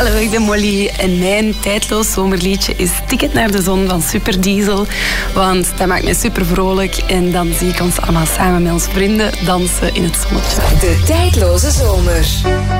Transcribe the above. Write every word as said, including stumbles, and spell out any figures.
Hallo, ik ben Molly en mijn tijdloos zomerliedje is Ticket naar de Zon van Superdiesel. Want dat maakt mij super vrolijk en dan zie ik ons allemaal samen met onze vrienden dansen in het zonnetje. De tijdloze zomer.